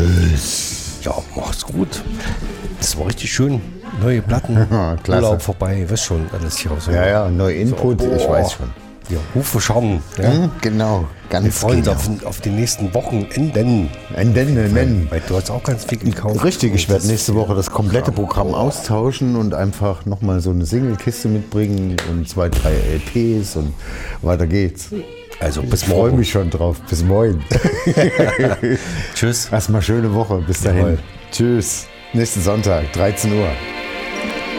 Tschüss. Ja, mach's gut. Das war richtig schön. Neue Platten. Klasse. Urlaub vorbei. Weißt schon, alles hier. So. Ja, neuer Input, ich weiß schon. Ja, Hufe schauen. Ja. Genau, ganz Wir freuen uns genau. auf die nächsten Wochenenden. Weil du hast auch ganz viel gekauft. Richtig, ich werde nächste Woche das komplette Programm austauschen und einfach nochmal so eine Single-Kiste mitbringen und 2, 3 LPs und weiter geht's. Also bis Ich freue morgen. mich schon drauf. Bis morgen. Tschüss. Erstmal schöne Woche. Bis dahin. Jawohl. Tschüss. Nächsten Sonntag, 13 Uhr.